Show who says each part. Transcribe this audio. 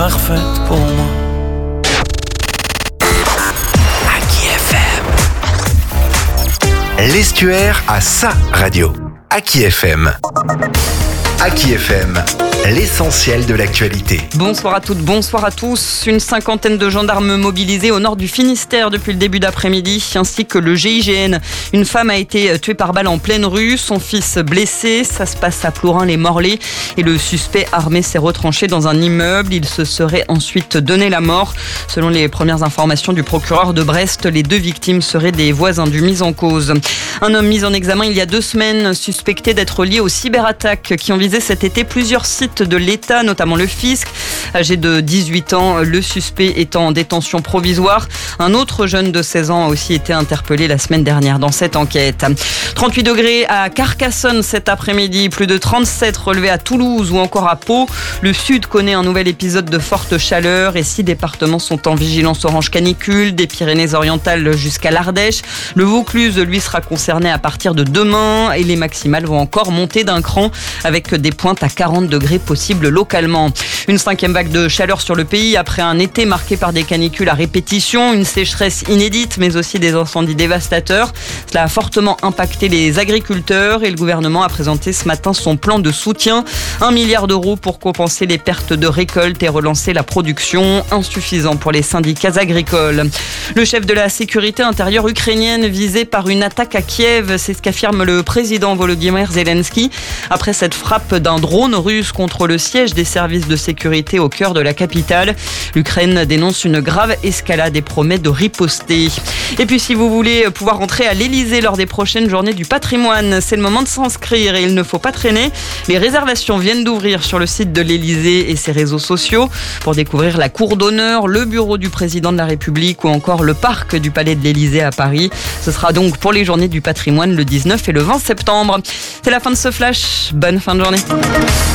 Speaker 1: Parfaite pour moi.
Speaker 2: Aki FM. L'estuaire à sa radio. Aki FM. Aki FM, l'essentiel de l'actualité.
Speaker 3: Bonsoir à toutes, bonsoir à tous. Une cinquantaine de gendarmes mobilisés au nord du Finistère depuis le début d'après-midi, ainsi que le GIGN. Une femme a été tuée par balle en pleine rue, son fils blessé. Ça se passe à Plourin-les-Morlaix et le suspect armé s'est retranché dans un immeuble. Il se serait ensuite donné la mort. Selon les premières informations du procureur de Brest, les deux victimes seraient des voisins du mis en cause. Un homme mis en examen il y a 2 semaines, suspecté d'être lié aux cyberattaques qui ont visé cet été plusieurs sites de l'État, notamment le fisc. Âgé de 18 ans, le suspect étant en détention provisoire. Un autre jeune de 16 ans a aussi été interpellé la semaine dernière dans cette enquête. 38 degrés à Carcassonne cet après-midi, plus de 37 relevés à Toulouse ou encore à Pau. Le sud connaît un nouvel épisode de forte chaleur et 6 départements sont en vigilance orange canicule, des Pyrénées-Orientales jusqu'à l'Ardèche. Le Vaucluse, lui, sera concerné à partir de demain et les maximales vont encore monter d'un cran avec des pointes à 40 degrés possibles localement. Une 5e vague de chaleur sur le pays après un été marqué par des canicules à répétition, une sécheresse inédite mais aussi des incendies dévastateurs. Cela a fortement impacté les agriculteurs et le gouvernement a présenté ce matin son plan de soutien. 1 milliard d'euros pour compenser les pertes de récolte et relancer la production, insuffisant pour les syndicats agricoles. Le chef de la sécurité intérieure ukrainienne visé par une attaque à Kiev, c'est ce qu'affirme le président Volodymyr Zelensky après cette frappe d'un drone russe contre le siège des services de sécurité au cœur de la capitale. L'Ukraine dénonce une grave escalade et promet de riposter. Et puis si vous voulez pouvoir rentrer à l'Elysée lors des prochaines journées du patrimoine, c'est le moment de s'inscrire et il ne faut pas traîner. Les réservations viennent d'ouvrir sur le site de l'Elysée et ses réseaux sociaux pour découvrir la cour d'honneur, le bureau du président de la République ou encore le parc du palais de l'Elysée à Paris. Ce sera donc pour les journées du patrimoine le 19 et le 20 septembre. C'est la fin de ce flash. Bonne fin de journée.